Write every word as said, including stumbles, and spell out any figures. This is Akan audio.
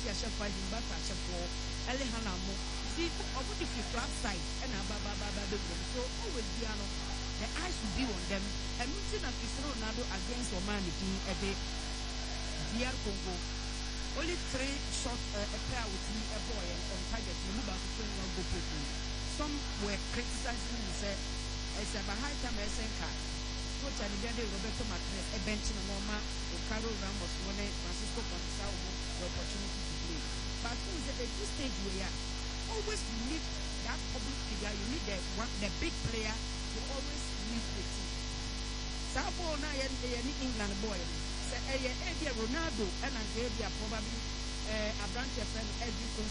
Chelsea chef five Mbaka chef four Elehana mo see obu the club side and ababa baba baba so always piano the eyes will be on them and Mutina Cristiano Ronaldo against Omani at the D R Congo only three shots uh, a pair with me a boy and on target Muba twenty-one goal putting some were criticizing and said it's a high time S N card coach and the Roberto Martinez a bench in Norma or Carol Ramos one Francisco Gonzalo the opportunity to play but who's at this stage we are always need that public figure you need the one the big player to always lead the team Sabo na any England boy say eh Ronaldo and Azabia probably a branch of friend every